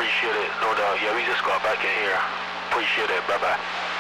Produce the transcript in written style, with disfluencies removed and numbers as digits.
Appreciate it. No doubt. Yeah, we just got back in here. Appreciate it. Bye-bye.